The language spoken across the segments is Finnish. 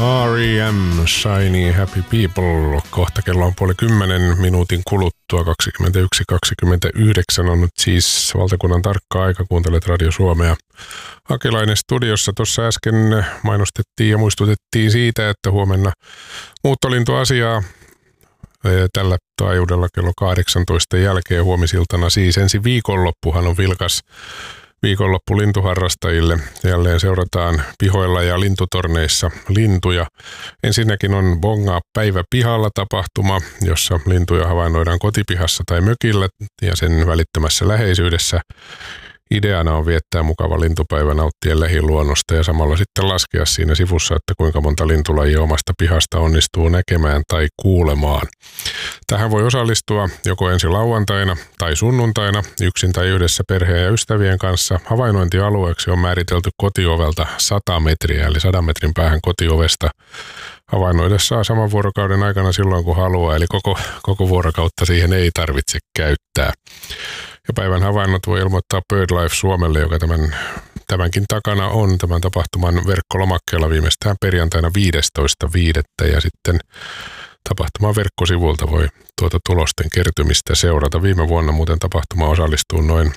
R.E.M. Shiny Happy People. Kohta kello on 9:30 minuutin kuluttua. 21.29 on nyt siis valtakunnan tarkka aika. Kuuntelet Radio Suomea. Akilainen studiossa. Tuossa äsken mainostettiin ja muistutettiin siitä, että huomenna muuttolintuasiaa tällä taajuudella kello 18 jälkeen huomisiltana. Siis ensi viikonloppuhan on vilkas viikonloppu lintuharrastajille. Jälleen seurataan pihoilla ja lintutorneissa lintuja. Ensinnäkin on Bongaa päivä pihalla -tapahtuma, jossa lintuja havainnoidaan kotipihassa tai mökillä ja sen välittömässä läheisyydessä. Ideana on viettää mukava lintupäivä nauttien lähiluonnosta ja samalla sitten laskea siinä sivussa, että kuinka monta lintulajia omasta pihasta onnistuu näkemään tai kuulemaan. Tähän voi osallistua joko ensi lauantaina tai sunnuntaina yksin tai yhdessä perheen ja ystävien kanssa. Havainnointialueeksi on määritelty kotiovelta 100 metriä, eli 100 metrin päähän kotiovesta. Havainnoida saa saman vuorokauden aikana silloin kun haluaa, eli koko vuorokautta siihen ei tarvitse käyttää. Ja päivän havainnot voi ilmoittaa BirdLife Suomelle, joka tämänkin takana on tämän tapahtuman verkkolomakkeella viimeistään perjantaina 15.5. Ja sitten tapahtuman verkkosivulta voi tulosten kertymistä seurata. Viime vuonna muuten tapahtuma osallistuu noin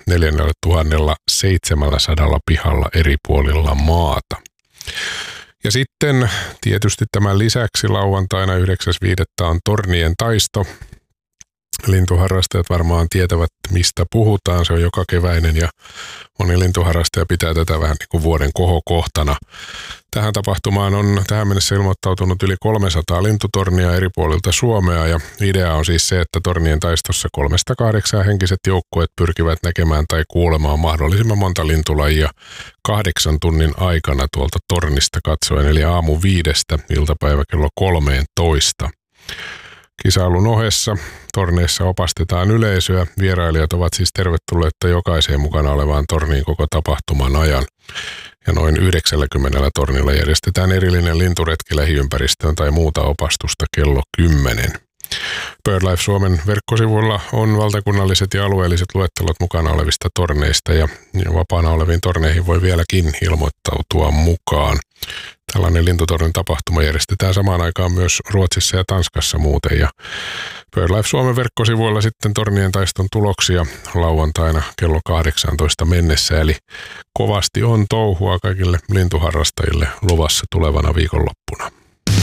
4700 pihalla eri puolilla maata. Ja sitten tietysti tämän lisäksi lauantaina 9.5. on tornien taisto. Lintuharrastajat varmaan tietävät, mistä puhutaan. Se on joka keväinen ja moni lintuharrastaja pitää tätä vähän niin kuin vuoden kohokohtana. Tähän tapahtumaan on tähän mennessä ilmoittautunut yli 300 lintutornia eri puolilta Suomea ja idea on siis se, että tornien taistossa 3-8 henkiset joukkueet pyrkivät näkemään tai kuulemaan mahdollisimman monta lintulajia 8 tunnin aikana tuolta tornista katsoen, eli aamu 5:00 iltapäivä kello 13. Kisailun ohessa torneissa opastetaan yleisöä. Vierailijat ovat siis tervetulleita jokaiseen mukana olevaan torniin koko tapahtuman ajan. Ja noin 90 tornilla järjestetään erillinen linturetki lähiympäristöön tai muuta opastusta kello 10. BirdLife Suomen verkkosivuilla on valtakunnalliset ja alueelliset luettelot mukana olevista torneista ja vapaana oleviin torneihin voi vieläkin ilmoittautua mukaan. Tällainen lintutornin tapahtuma järjestetään samaan aikaan myös Ruotsissa ja Tanskassa muuten ja BirdLife Suomen verkkosivuilla sitten tornien taiston tuloksia lauantaina kello 18 mennessä, eli kovasti on touhua kaikille lintuharrastajille luvassa tulevana viikonloppuna.